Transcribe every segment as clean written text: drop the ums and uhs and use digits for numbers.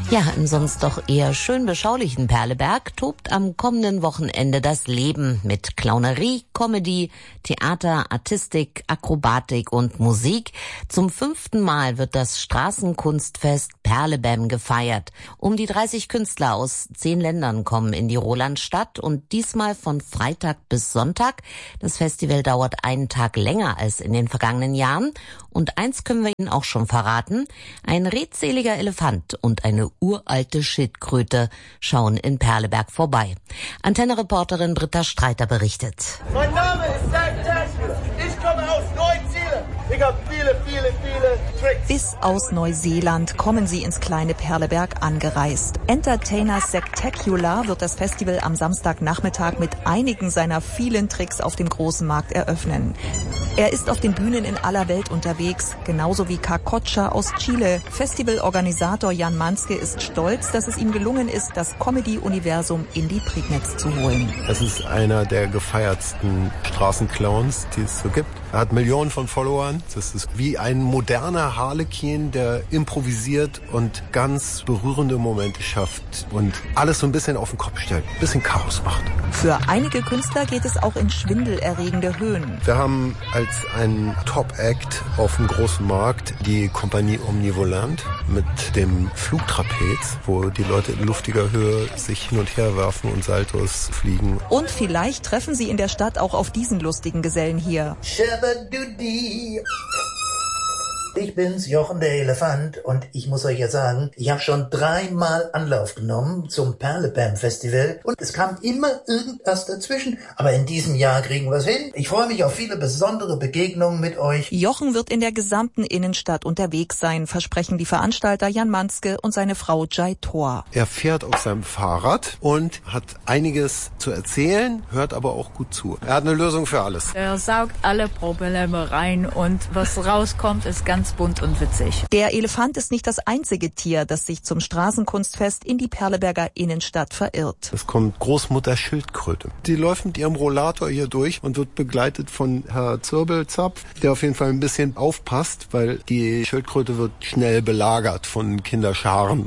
Ja, im sonst doch eher schön beschaulichen Perleberg tobt am kommenden Wochenende das Leben mit Clownerie, Comedy, Theater, Artistik, Akrobatik und Musik. Zum 5. Mal wird das Straßenkunstfest Perlebem gefeiert. Um die 30 Künstler aus 10 Ländern kommen in die Rolandstadt und diesmal von Freitag bis Sonntag. Das Festival dauert einen Tag länger als in den vergangenen Jahren. Und eins können wir Ihnen auch schon verraten: ein redseliger Elefant und eine uralte Schildkröte schauen in Perleberg vorbei. Antenne-Reporterin Britta Streiter berichtet. Mein Name ist Zack Taschkes. Ich komme aus Neuseeland. Ich habe viele Tricks. Bis aus Neuseeland kommen sie ins kleine Perleberg angereist. Entertainer Spectacular wird das Festival am Samstagnachmittag mit einigen seiner vielen Tricks auf dem großen Markt eröffnen. Er ist auf den Bühnen in aller Welt unterwegs, genauso wie Kakotscha aus Chile. Festivalorganisator Jan Manske ist stolz, dass es ihm gelungen ist, das Comedy-Universum in die Prignitz zu holen. Es ist einer der gefeiertsten Straßenclowns, die es so gibt. Er hat Millionen von Followern. Das ist wie ein moderner Harlekin, der improvisiert und ganz berührende Momente schafft und alles so ein bisschen auf den Kopf stellt, ein bisschen Chaos macht. Für einige Künstler geht es auch in schwindelerregende Höhen. Wir haben als ein Top-Act auf dem großen Markt die Kompanie Omnivolant mit dem Flugtrapez, wo die Leute in luftiger Höhe sich hin und her werfen und Saltos fliegen. Und vielleicht treffen sie in der Stadt auch auf diesen lustigen Gesellen hier. Ich bin's, Jochen der Elefant, und ich muss euch ja sagen, ich habe schon 3-mal Anlauf genommen zum Perlebem Festival und es kam immer irgendwas dazwischen. Aber in diesem Jahr kriegen wir es hin. Ich freue mich auf viele besondere Begegnungen mit euch. Jochen wird in der gesamten Innenstadt unterwegs sein, versprechen die Veranstalter Jan Manske und seine Frau Jai Thor. Er fährt auf seinem Fahrrad und hat einiges zu erzählen, hört aber auch gut zu. Er hat eine Lösung für alles. Er saugt alle Probleme rein und was rauskommt, ist ganz bunt und witzig. Der Elefant ist nicht das einzige Tier, das sich zum Straßenkunstfest in die Perleberger Innenstadt verirrt. Es kommt Großmutter Schildkröte. Die läuft mit ihrem Rollator hier durch und wird begleitet von Herr Zirbelzapf, der auf jeden Fall ein bisschen aufpasst, weil die Schildkröte wird schnell belagert von Kinderscharen.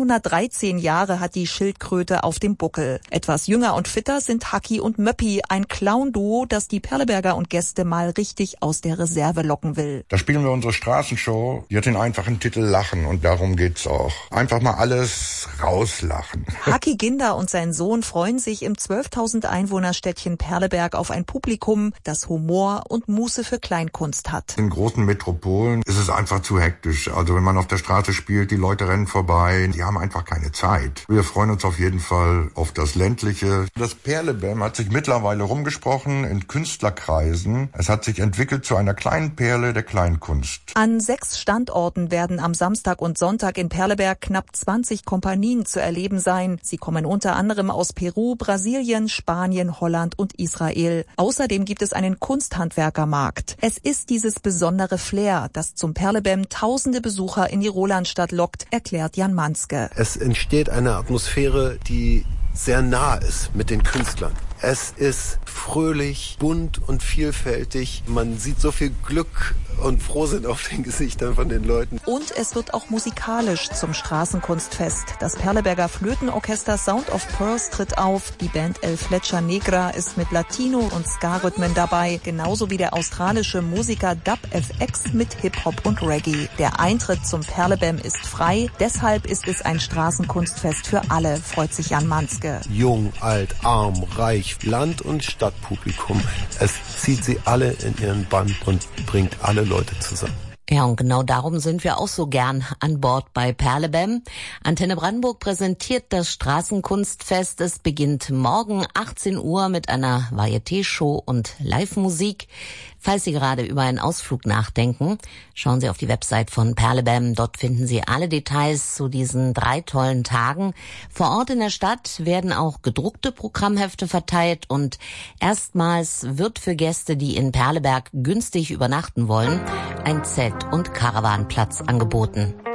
213 Jahre hat die Schildkröte auf dem Buckel. Etwas jünger und fitter sind Haki und Möppi, ein Clown-Duo, das die Perleberger und Gäste mal richtig aus der Reserve locken will. Da spielen wir unsere Straßenshow, die hat den einfachen Titel Lachen und darum geht's auch. Einfach mal alles rauslachen. Haki Ginder und sein Sohn freuen sich im 12.000 Einwohnerstädtchen Perleberg auf ein Publikum, das Humor und Muße für Kleinkunst hat. In großen Metropolen ist es einfach zu hektisch. Also wenn man auf der Straße spielt, die Leute rennen vorbei, die haben einfach keine Zeit. Wir freuen uns auf jeden Fall auf das Ländliche. Das Perlebem hat sich mittlerweile rumgesprochen in Künstlerkreisen. Es hat sich entwickelt zu einer kleinen Perle der Kleinkunst. An 6 Standorten werden am Samstag und Sonntag in Perleberg knapp 20 Kompanien zu erleben sein. Sie kommen unter anderem aus Peru, Brasilien, Spanien, Holland und Israel. Außerdem gibt es einen Kunsthandwerkermarkt. Es ist dieses besondere Flair, das zum Perlebem tausende Besucher in die Rolandstadt lockt, erklärt Jan Manske. Es entsteht eine Atmosphäre, die sehr nah ist mit den Künstlern. Es ist fröhlich, bunt und vielfältig. Man sieht so viel Glück und Frohsinn auf den Gesichtern von den Leuten. Und es wird auch musikalisch zum Straßenkunstfest. Das Perleberger Flötenorchester Sound of Pearls tritt auf. Die Band El Flecha Negra ist mit Latino- und Ska-Rhythmen dabei. Genauso wie der australische Musiker Dub FX mit Hip-Hop und Reggae. Der Eintritt zum Perlebem ist frei. Deshalb ist es ein Straßenkunstfest für alle, freut sich Jan Manske. Jung, alt, arm, reich, Land- und Stadtpublikum. Es zieht sie alle in ihren Bann und bringt alle Leute zusammen. Ja, und genau darum sind wir auch so gern an Bord bei Perlebem. Antenne Brandenburg präsentiert das Straßenkunstfest. Es beginnt morgen 18 Uhr mit einer Varieté-Show und Live-Musik. Falls Sie gerade über einen Ausflug nachdenken, schauen Sie auf die Website von Perlebem. Dort finden Sie alle Details zu diesen 3 tollen Tagen. Vor Ort in der Stadt werden auch gedruckte Programmhefte verteilt und erstmals wird für Gäste, die in Perleberg günstig übernachten wollen, ein Zelt- und Caravanplatz angeboten.